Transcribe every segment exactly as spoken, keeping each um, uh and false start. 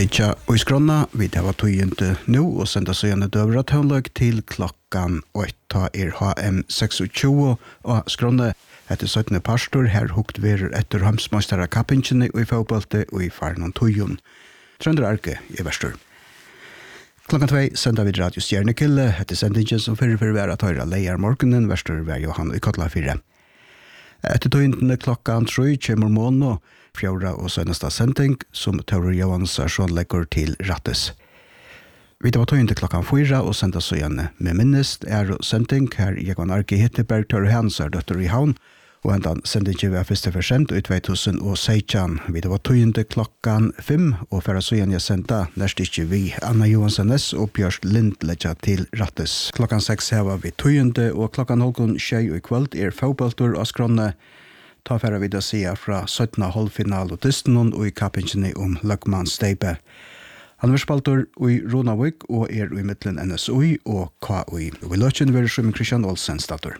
Tidja og i skrona, vi det var tøyende nå, og senda så gjerne døvra tøvnløg til klokkan åtta er H M tjueseks, og skrona etter syttende pastor, her hukt verer etter hamsmeistara kappingene og i fotballte og i farnon tøyen. Trønder Arke i Verstor. Klokkan tvei senda vi Radio Stjernekille, etter sendingen som fyrir fyrir vera tøyra leier morgenen, Verstor var Johan i Kotla fire. Etter tøyndene klokkan tre kommer månå, fjorda og sønnesta sending, som Taurer Johansson legger til rattes. Vi det var tøyndene klokkan fyra, og senda så gjerne med minnest er sending, her Egon Arke Hitteberg, Taurer Hanser, døtter i havn, og endan sendingen vi har første forsent i to tusen seksten. Vi det var tøyndene klokkan fem, og for å så gjerne senda, nærst ikke vi Anna Johansson S og Bjørst Lind legger til rattes. Klokkan seks her var vi tøyndene, og klokkan halvgån tjei og i kveld er fotballtur av skrånne. Ta færre vi da sier fra syttende halvfinal og dystenon og i kappingene om Løgman Steipe. Han var spalter i Ronavik og er i midtelen N S O I og K O I. Og vi løtjen vil Sjømen Kristian Olsen stater.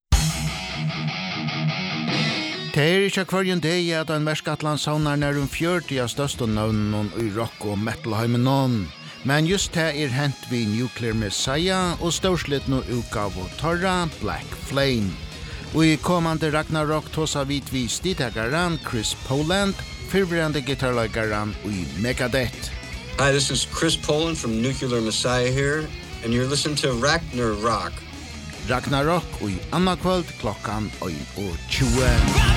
Det er ikke hver en dag at en Merskatland saunar nær om fjørti av største navnen i rock- og metalheimen nån. Men just det er hent vi Nuclear Messiah og stårslitt no utgave torra Black Flame. Og i kommande Ragnarok tåsa vidt vi stidhagaran Chris Poland, fyrvrande gitarlagaran i Megadeth. Hi, this is Chris Poland from Nuclear Messiah here, and you're listening to Ragnarok. Ragnarok i anna kvöld klokkan og tjue.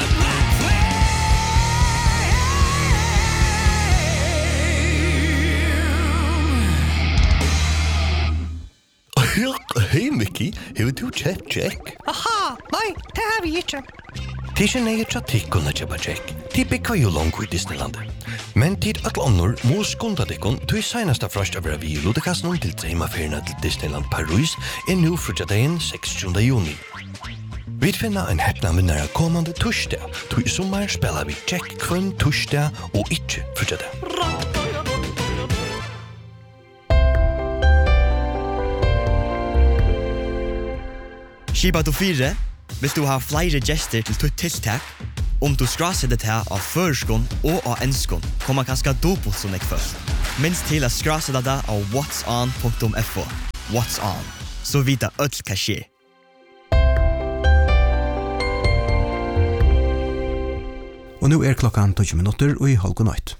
Hej Mickey, hur du kjøpt check? Aha, nei, det har vi ikke. Det er ikke nøye til at tikkene kjøper check. De bygger jo langt i Disneyland. Men tid at andre må skunda tikkene til seneste først av vi lodekassen til treimaferien til Disneyland Paris er nå frutjadagen seksogtyvende juni. Vi finner en heppna vinnere kommande torsdag, til i sommer spiller vi check kvann torsdag og ikke frutjadag. Skipa du fire, hvis du har flere gestur til tutt tiltak, om du skraser det her av førskån og av enskån, kommer kanskje dobbelt som jeg først. Minst til å skrase det der av whatson punktum f o. What's on, så vita ødel hva skjer. Og nå er klokkan tolv minutter og i halv god natt.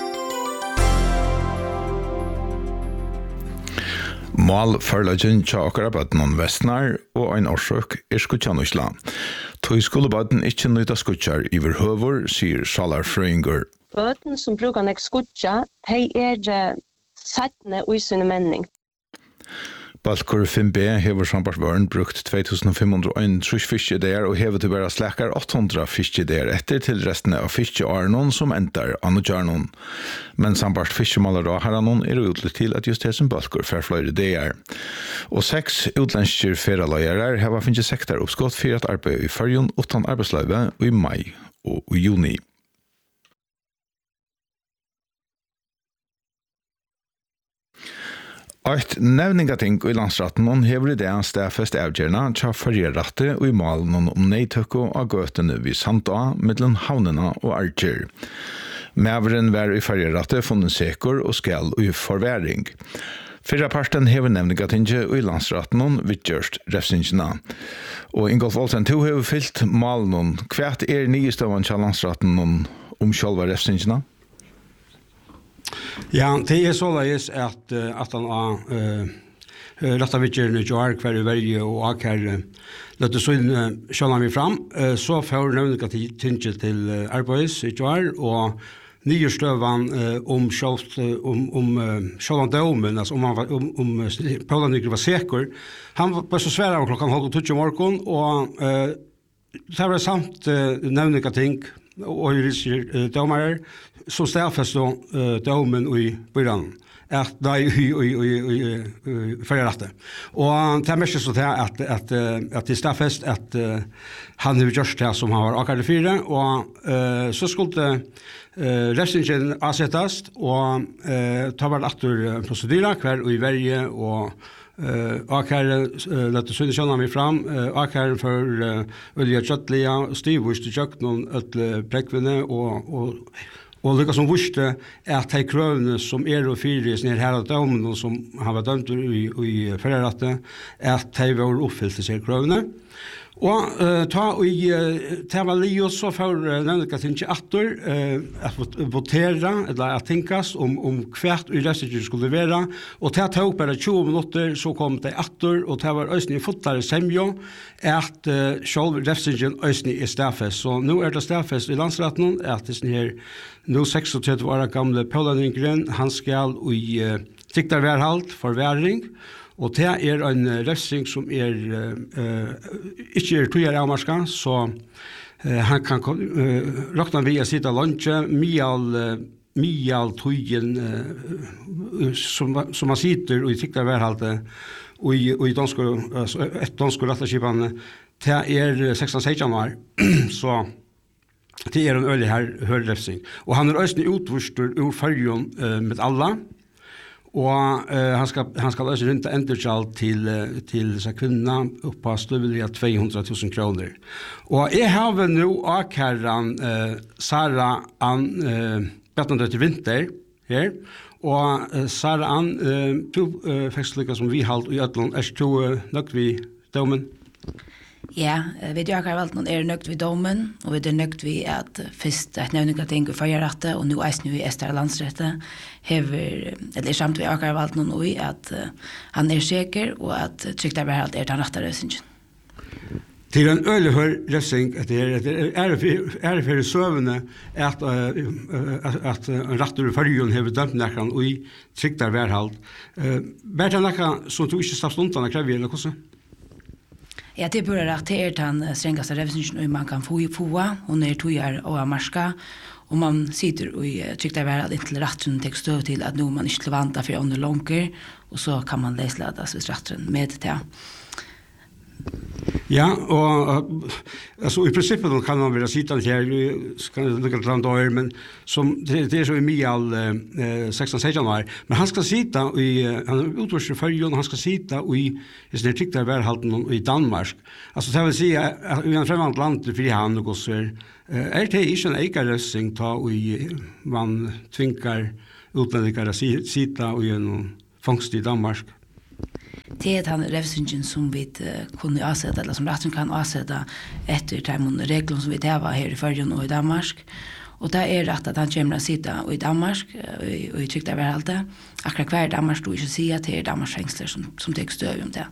Mål förlagen tjåkar bøtten Vestnar og ein årsøk er skutjanusla. Tøy skulle bøtten ikkje nøyta skutjar iver høver, sier Salar Frøyinger. Bøtten som brukar nek skutja, hei er sattne og isunne menning. Balkur fem B hever sambarsvøren brukt to tusen fem hundre og en trus fiskeideer og hever til bare slekar åtte hundre fiskeideer etter til resten av fiskearnon som endar anodjarnon. Men sambars fiskemaler og haranon er utlytt til at just det som Balkur fer flere ideer. Og seks utlensker feraløyerer hever finnes sektor oppskott for at arbeid i fyrjon utan arbeidsløyve i mai og i juni. Eitt nevningating i landsratten hever i det stedfest avgjørende tja fargerratte og i malen om neitøkko av gøtene vid Sandå, mellom havnene og Arger. Mæveren var i fargerratte funnet sekur og skal i forværing. Fyrra parten hever nevningatinge i landsratten vid gjørst refsingene. Og Ingolf Olsen, to hever fyllt malen. Hva er nyestøvann til landsratten om sjølva refsingene? Ja, det er så leis at, at han har uh, rettavitjeren i Joar hver i verge og akkur løtte så inn sjålen vi fram. Uh, så får nevninga tinge til uh, arbeids i Joar og nye støvan uh, om sjålt om, om uh, sjålen dømen, altså om, han, om, om uh, Paula Nygre var sekur. Han var så svære av klokkan halv og tutsi morgon og uh, det var samt uh, nevninga ting og jurister uh, dømere så stedfest då uh, domen i byrjan at nei i i förrätte. Och det mest så där att att att det stedfest att uh, han har gjort det som han har akkurat fyra och uh, så skulle uh, restingen avsättas och uh, ta vart åter proceduren kvar och i varje och Uh, akkurat uh, lette så kjenner vi fram uh, akkurat for uh, olje kjøttlige stivvist i kjøkken og øtle brekkvinne og, og, Og lukka som visste at de krøvene som er og fyrer i her av dømen som han var dømt i, i forrette, at de var oppfylt til seg krøvene. Og uh, ta i uh, ta var Leo så for uh, nevnte at ikke atter uh, at votera eller at tenkast om om hvert urestiger skulle være og ta tok bare tjue minutter så kom det atter og ta var øsni fotlare semjo at uh, sjølv refsingen øsni er stafest. Så nå er det stafest i landsretten at det er her nå seksogtretti år gamle Paula Lindgren han skal i uh, triktarværhalt for væring. Og det er en refsing som er uh, ikke er tøyer avmarska, så uh, han kan uh, råkna via sitt av lunsje, mial, uh, mial tøyen uh, som, som man sitter og i tikta værhalte og i, og i dansko, uh, et dansko retteskipane, det er sekstan seksten år, så det er en øyelig her hørrefsing. Og han er øyelig utvurstur ur fargen uh, med alla, og uh, han skal han skal også rundt enderskjall til uh, til disse kvinner opp på støvelige tvåhundra tusen kroner. Og jeg har vel nå akkurat uh, Sara an uh, bettende til vinter her, og uh, Sara an uh, to uh, fekstlika som vi halt i Øtland, er to uh, nøkt vi domen? Ja, vi gjør akkurat valgt noen er nøkt vi domen, og vi er nøkt vi at først et nevninga ting i førjerette, og nå eisen vi i Ester landsrette, hever, eller samt vi akkurat valgt noen ui at uh, han er sikker, og at tryktarbeid er den rette røsingen. Til en øyelig refsing, at det er er for søvende at, uh, at en retter i fargen hever dømt nekkan og i tryktarbeid. Uh, Bert han nekka som du ikke staff stundene krever, eller hvordan? Ja, det bør at det er den strengaste revsingen man kan få i foa, hun er tøyer og marska, og man sitter og trykker hver inntil retteren tek støv til at nå man ikke til vanta for ånder langer, og så kan man leslades hvis retteren med det. Ja, og altså, i prinsippet kan man være sittende her, kan det lukke til andre år, men som, det, det er så i mye all eh, sekstan seksten år, men han skal sitte i, han er utvarset i Førjøen, han skal sitte i, i sin trykta værhalten i Danmark. Altså, det vil si, at i en fremmed land til fri han og så er det ikke en eikarøsing ta i man tvinger utlendikere sitte i en fangst i Danmark. Det er den revsingen som vi uh, kunne avsette, eller som retten kan avsette etter de reglene som vi har her i Førjøen og i Danmark. Og det er rett at han kommer til å sitte i Danmark, og i, i tryktarbeidhalte. Akkurat hver Danmark stod ikke å si at det er Danmarks fengsler som, som tek støv om det.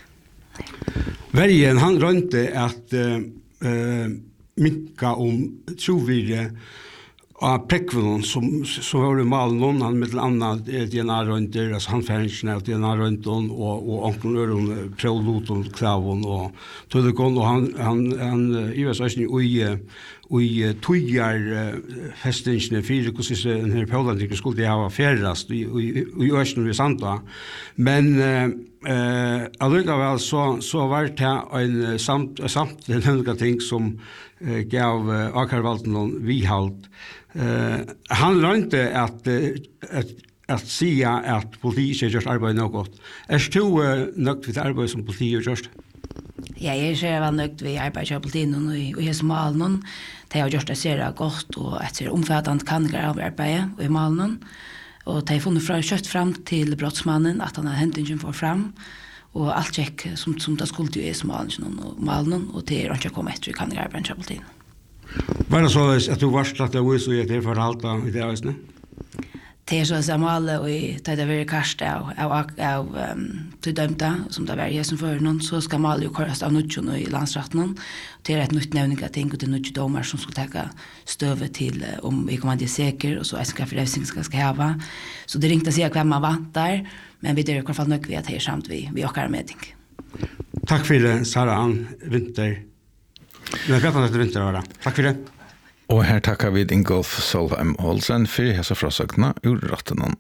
Vergen, han rønte at uh, uh, minka om trovirre av prekvenen som, som var i malen, han med annet D N A-rønter, altså han færensjen av D N A-rønten, og, og onkel Øren prøvloten, klavon og tødekon, og han, han, han i var sånn i i tøyer festingsene fire, hvordan denne pålandringen skulle de ha færrast i, i, i Østen og i Santa. Men uh, uh, allikevel så, så var det en samt, samt noen ting som uh, gav uh, Akarvalten noen vihalt. Uh, han rønte at, uh, at, at sia at politiet ikke har gjort arbeid noe godt. Er du uh, nøgt for det arbeid som politiet har gjort? Ja, jeg ser jeg var nøgt ved arbeid av politiet og i, i hese malen. De har gjort det ser godt og etter omfattende kanninger av arbeidet og i malen. Og de har funnet fra, kjøtt fram til brottsmannen at han har hentingen for fram. Og alt gikk som, som det skulle i hese malen og malen, og det er ikke kommet etter kanninger av arbeidet av politiet. Var det så at du varslet at det var så i det forhalte i det høysene? Det er så at jeg maler, og det er veldig karst av, av, av um, til dømte, som det er som fører noen, så skal maler jo køres av nødgjøn i landsretten. Det er et nytt nevning av ting, og det er nødgjøn dommer som skal ta støve til uh, om vi kommer til sikker, og så er det skal forlevsing skal skal hava. Så det ringte å si hvem man vant der, men vi er i hvert fall nødt ved at det er samt vi, vi åker med ting. Takk for det, Sara Ann Vinter. Det er klart at det vinter var det. Takk for det. Og her takkar vi Ingolf Solheim Olsen for hese frasøkna ur rattenen.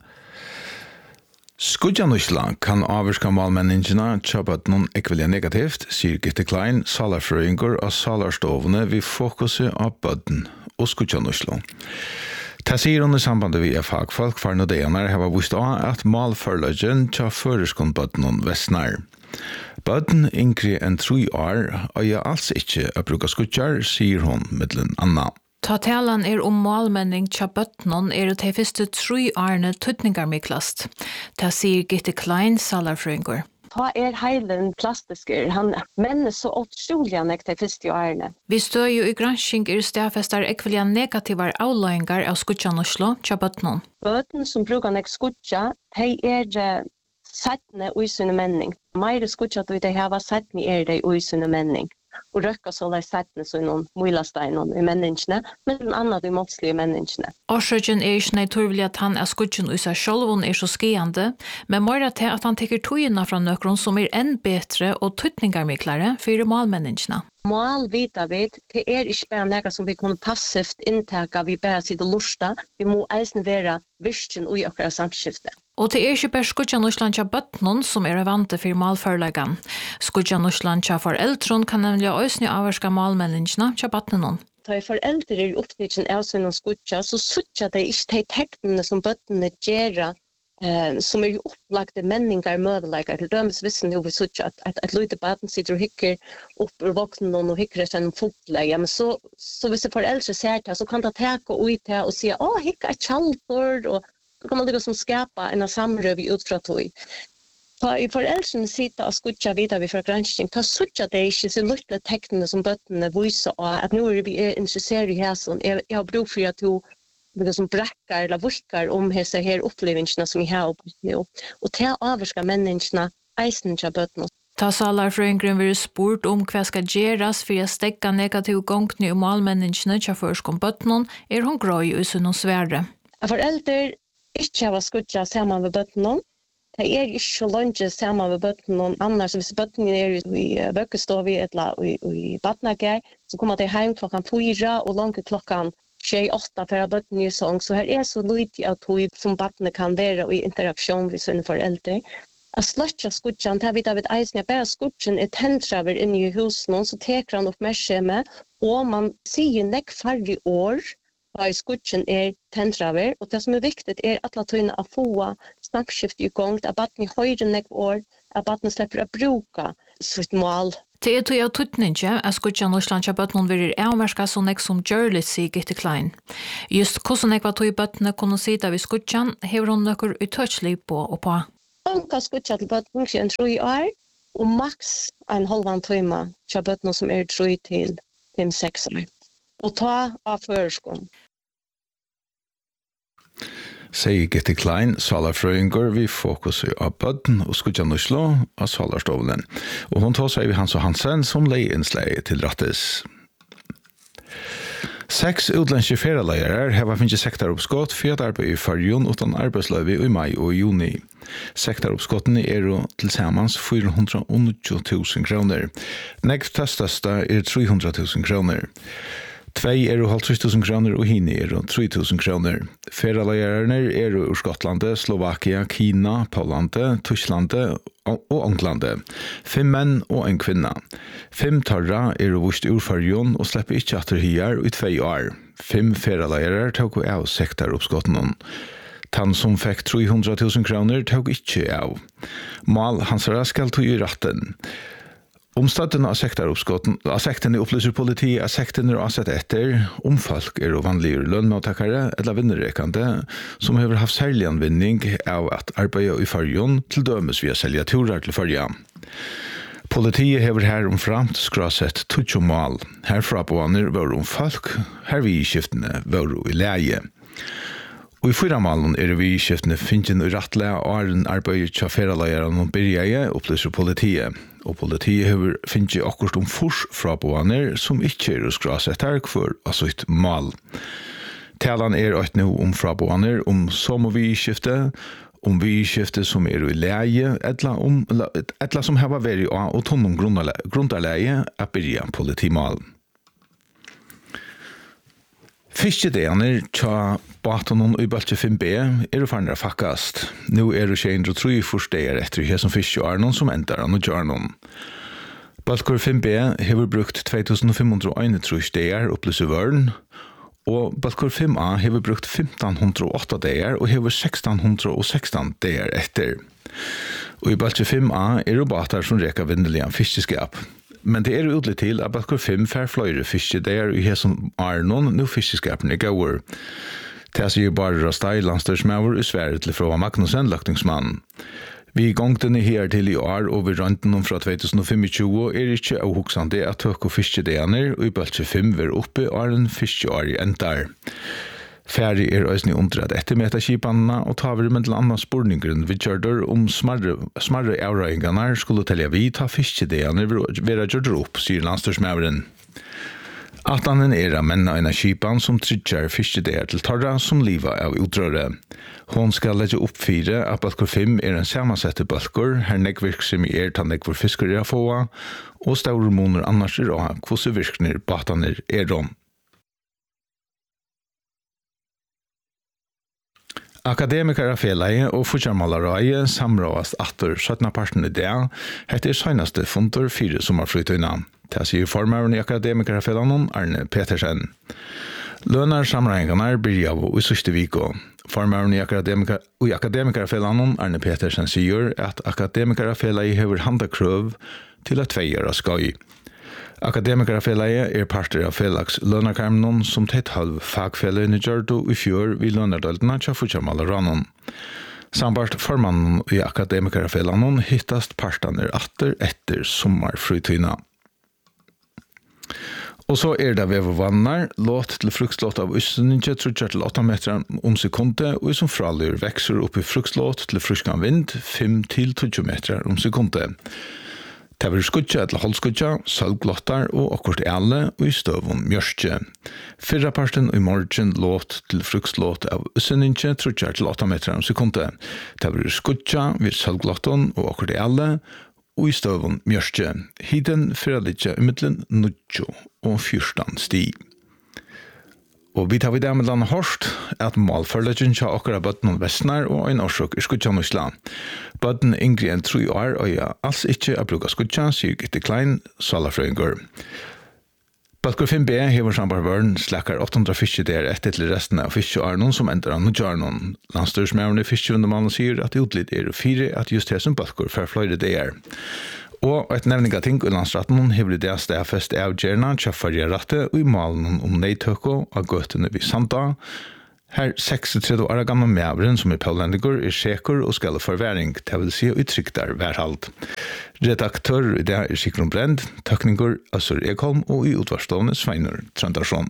Skudjanusla kan avvirka malmenningina tjabbat noen ekvelia negativt, sier Gitte Klein, salarfrøyngur og salarstovene vi fokuset av bødden og skudjanusla. Ta sier hun i sambandet vi er fagfolk for nodeanar heva vist av at malførlagen tja føreskundbødden vestnar. Bødden yngre enn tru år og jeg alls ikke å bruka skudjar, sier hun middelen Anna. Ta talan er om målmenning tja bøttnon er det de første tre årene tøtningar miklast. Ta sier Gitte Klein, salarfrøyngur. Ta er heilen plastisker, han menn så utrolig nek de første årene. Vi stør jo i granskning er stedfester ekvelia negativar avløyngar av skutjan Oslo tja bøttnon. Bøtten som brukar nek skutja, de er sattne uisune menning. Meire skutja du de hava sattne er de uisune menning. Og røkka så lai sattne så noen muilasteinen i menneskene, men en annan i måtslige menneskene. Årsøkjen er ikke naturlig at han er skutjen i seg selv er så skiande, men måra til at han tekker togene fra nøkron som er enn betre og tøtningarmiklare for målmenningene. Mål vita vi, det er ikke bare noe som vi kunne passivt inntaka, vi bare sitter lusta, vi må eisen være virkjen ui okkara samskifte. Og det er ikke bare skudjan Osland tja bøttnon som er vante for malførlagan. Skudjan Osland tja foreldron kan nemlig òsne avvarska malmenningene tja bøttnon. Da foreldre er oppnitjen av sin skudja, så sutja det ikke de teknene som bøttene gjerra, eh, som er jo opplagte menningar mødelægar. Til dømes vissen jo vi sutja at, at, at lute baden sitter og hikker opp ur voknen og hikker etter en fotleg. Ja, men så, så hvis foreldre ser det, så kan det teka ut til og si, å, hikker et kjallbord, og då kan man liksom skapa en samrøv ut fra tog. Ta i foreldrene sitter og skutja videre vi fra granskning, ta sutja det ikke så lukkle teknene som bøttene viser av, at nå er vi interessert i hæsen. Jeg, jeg har brug for at du liksom brekkar eller vukkar om hese her opplevelsene som jeg har oppbytt nå. Og ta avvarska menneskene eisen til bøttene. Ta salarfrøyngrun vil spurt om hva skal gjeras for å stekka negativ gongtni om allmenningene til førskom bøttene, er hun grøy i sunn og svære. Foreldre ikke hava skutja saman med bøttene. Det er ikke lunge saman med bøttene. Annars, hvis bøttene er i bøkkestovi eller i, i badnager, så kommer de hjem klokkan fyra og langt klokkan tjueåtta for bøttene i sång. Så her er så lite av tog som bøttene kan være i interaksjon med sine foreldre. Jeg slutja skutjan, det har vi David Eisen, jeg bare skutjan er tentraver inne i husen, så teker han oppmerksomme, og man sier nekk færre år, og i skutjen er tentraver, og det som er viktig er at la tøyne å få snakkskift i gang, at baden i høyre nekk år, at baden slipper å bruke sitt mål. Det er tog av tuttninge at skutjan Osland tja bøttene vil avmerska som nekk som gjørlig, sier Gitte Klein. Just hvordan nekk var tog bøttene kunne sida ved skutjan, hever hun nøkker uttørslig på og på. Man kan skutja til bøttene til en tro i år, og maks en halvan tøyma tja bøttene som er tro til fem-seks år. Og ta av førskolen. Sier Gitte Klein, salarfrøyngur vi fokus av bøtten og skudjan Oslo av salarstovlen. Og hun tar seg vi Hans og Hansen som leiinnslag til rattes. Seks utlandske ferieleiere har finnet sektoruppskott for at arbeid i fargen uten arbeidsløyve i mai og juni. Sektoruppskottene er jo til sammans fire hundre og nitti tusen kroner. Nekt testeste er tre hundre tusen kroner. Tvei er jo halvtrys tusen kroner og hini er jo tre tusen kroner. Ferieleierne er jo ur Skottlandet, Slovakia, Kina, Polande, Tysklandet og Anglande. Fem menn og en kvinna. Fem tarra er jo vust ur fargen og slipper ikke atter hier i tvei år. Fem ferieleiere tok av sektoruppskottene. Han som fikk tre hundre tusen kroner tok ikke av. Mal hansara skal tog i ratten. Omstadene av sektoruppskotten, av sektene opplyser politi, av sektene er avsett etter, om folk er vanligere lønnmottakere eller vinnerrekende, som har haft særlig anvinning av at arbeide i fargen til dømes via selja turer til fargen. Politiet hever her omframt skrasett tutsi mål. Herfra på vanner var om folk, her vi i skiftene var i leie. Og i fyra malen er vi i skiftene finnes i rettlega og er en arbeid til ferieleierne og byrjeie, opplyser politiet. Og politiet har finnes akkurat om fors fra boaner som ikke er skrasett her for altså et mal. Talan er et nå om fra boaner om som vi i skiftet, om vi i skiftet som er i leie, etla, om, etla som har vært av og tonnom grunnleie at byrja politimal. Fiskedeianer tja batanon i Balche fem B er farnare fakkast. Nu er det tjei hundre og tre forsteier etter hesson fiskearnon som endar an og jarnon. Balkor fem B hever brukt tvei tusen fem hundre og einogtrýss steier opplyser vörn, og Balkor fem A hever brukt femtan hundre og åtta deier og hever sextan hundre og sextan deier etter. Og i Balche fem A er det batar som reka vindeliga fiskeskap. Men det er utlig til at Balkor fem fær fløyre fiske der i her som er noen nå fiskeskapen er gåer. Det sier bare Rastai, landstørsmauer, i Sverige til fra Magnussen, løktingsmannen. Vi gongtene her til i år, og vi rønten om fra tjuetusen tjuefem er ikke avhoksende at tøk og fiskedeaner, og i Balkor fem var oppe og er en fiskeår i endar. Færre er øsne under at ettermeta kipanene, og tar vi med til andre spurningeren vi kjørder om smarre, smarre avrøyngarna skulle telja vi ta fiskedeaner vera gjørder opp, sier landstørsmauren. Atanen er av menn av en kipan som tryggjar fiskedear til torra som liva av utrøre. Hon skal legge opp fire at Balkor fem er en samansette balkor, her nekkvirksomhet er ta nekkvor fiskere er få, og staure moner annars er av hvordan virkner bataner er om. Akademikerafelaget og Fujarmalarai samråast atter syttende parten i det, heter søgnaste funter fire sommerflytøyna. Det sier formøren i Akademikerafelaget Arne Petersen. Lønner samregningarna blir av i siste viko. Formøren i Akademiker, Akademikerafelaget Arne Petersen sier at Akademikerafelaget hever handakrøv til at tveier av skøy. Akademikerafelaget er parter av felags lønarkarmen som tett halv fagfellet i Gjørdo i fjør vi lønardøltene til Fujarmalarannon. Sambart formannen i Akademikerafelaget hittast partene atter etter sommerfrytøyna. Og så er det vevervannar, låt til fruktlåt av Østendinje trutjar til åtta meter om sekundet, og som fralyr vekser opp i fruktlåt til fruskan vind fem til tjue meter om sekundet. Det vil skutja eller holdskutja, sølglottar og akkord alle og i støvun mjørstje. Fyrra parten i morgen låt til fruktlåt av Østendinje trutjar til åtta meter om sekundet. Det vil skutja vid sølglotton og akkord alle og i støvun mjørstje. Hiden fyrra litja i middelen nudjo og fyrstan sti. Og vi tar vi der med landet hårst at målførleggen kja akkara bøtten og vestnar og en årsok i skutja nusla. Bøtten yngre enn tru år og ja, alls ikkje a bruka skutja, sier Gitte Klein, salafrøyngur. Balkor fem B hever sambarvørn slakkar åtte hundre fiske der etter til resten av fiskearnon som endrar av nudjarnon. Landstørsmærende fiskevundemannen sier at utlid er fire at just hesson Balkor fer fløyre det er. Og et nevning av ting i landsratten hever det stedfest av Gjerna til fargeratte og i malen om neitøko av gøtene vid Santa. Her seksogtredje år gamle mævren som er paulendigur er sekur og skal forværing, det vil si uttryktar værhald. Redaktør i det er Sigrun Brend, tøkningur Assur Ekholm og i utvarstående Sveinur Trandarsson.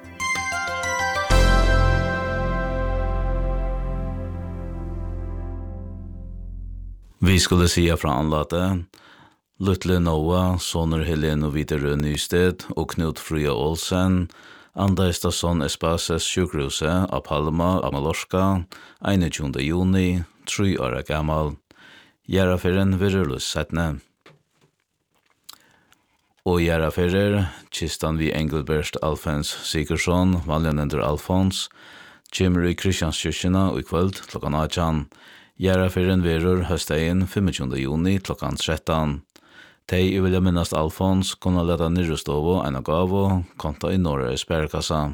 Vi skulle sia fra anlate Lutle Noah, Sonur Helene og Videre Nysted og Knut Frya Olsen, Andaistasson Espases sjukruse av Palma av Mallorca, einogtjúgunda juni, tre år gammal. Gjeraferien virulus setne. Og gjeraferer, kistan vi Engelbert Alfons Sigursson, vanliganender Alfons, kommer i Kristianskirkina og i kvöld klokkan atjan. Gjeraferien virur høstein femogtjúgunda juni klokkan tretton. Tei vilja minnast Alfons kunne leta nyrrestovo en gavo konta i norra sperrekassa.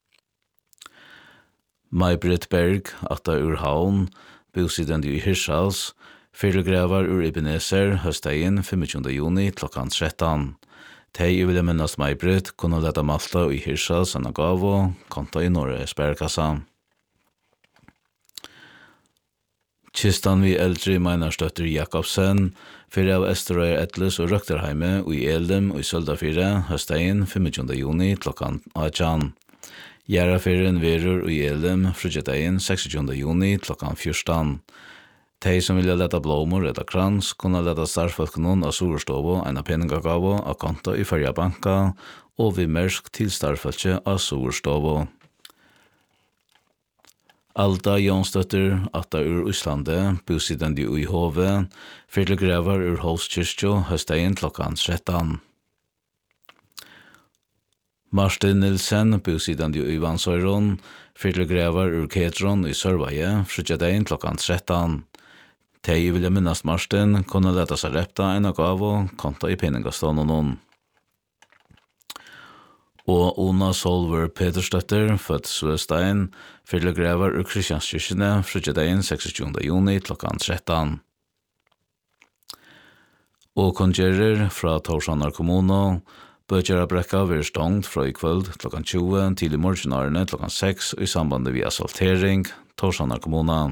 Maj-Britt Berg, atta ur Havn, bosidende i Hirschals, fyrlegrevar ur Ebenezer, høstein femogtjúgunda juni klokkan tretton. Tei vilja minnast Maj-Britt kunne leta Malta i Hirschals en gavo konta i norra sperrekassa. Kistan vi eldre meinarstøtter Jakobsen, fyrir av Esterøyer Etles og Røkterheime og i Eldem og i Søldafire, høstein femogtjúgunda juni klokkan atjan. Gjeraferien verur og i Eldem, frugjetein seksogtjúgunda juni klokkan fjørstan. Tei som vilja leta blomor eller krans, kunne leta starfolknon av Sorstovo en peningagavo av konto i Färjabanka og vi mersk til starfolkje av Sorstovo. Alda Jonsdøtter, atta ur Íslande, bosidende i Hove, fyrlegrevar ur Hovskirkjo, høstein klokkan tretton. Martin Nilsen, bosidende i Vansøyron, fyrlegrevar ur Ketron i Sørvaje, frugjedein klokkan tretton. Tei vilja minnast Martin, kunne leta seg repta en av gavo, konta i peningastånden. Og Ona Solver Peterstøtter, født Svøstein, fyrlegrevar ur Kristianskirkene, frugjedein seksogtjúgunda juni klokkan tretton. Og kongerer fra Torsanar kommune, Bøtjera brekka vil stångt fra i kveld klokkan tjue til i morgenarene klokkan seks i sambandet via asfaltering, Torsanar kommune.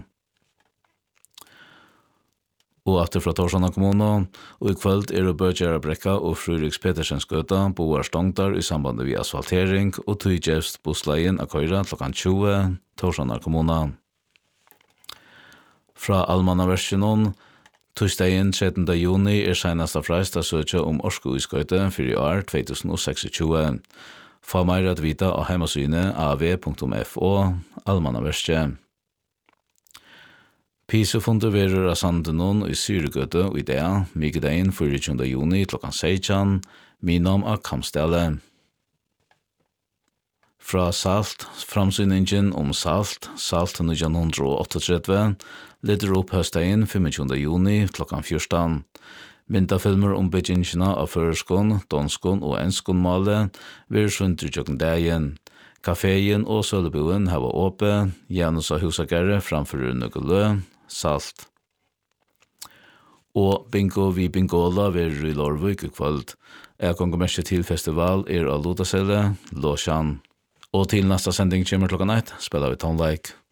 Og atter fra Torsanar kommune, og i kveld er det Bøtjera brekka og Fruriks Petersens gøta boar stångtar i sambandet via asfaltering og tøygjevst bussleien av køyra klokkan tjue, Torsanar kommune. Fra Almannaversjonen, Torsdagen trettende juni er senast av freist að søkja om Orsko-uskøyte for i år to tusen og seksogtjue. Få meir at vita av heimasyne a v punktum f o, Almannaverskje. Pisefundet verur av Sandenon i Syregøte og i det, mykjedein fireogtjúgunda juni klokkan seksten, minom av Kamstelle. Fra Salt, framsyningen om Salt, Salt nitjan åttaogtretivu, leder opp høstdagen tjúgunda juni klokkan fjørstan. Myndafilmer om byggingsina av føreskon, donskon og enskon male vil svundre tjokken dagen. Kaféen og sølebuen hava åpe, Janus av husagare framfor Nøggelø, Salt. Og bingo vi bingola vil i Lorvik i kvöld. Jeg kan gå mest til festival er av Lodaselle, Låsjan. Og til nesta sending kommer klokkan ett, spiller vi tonelike.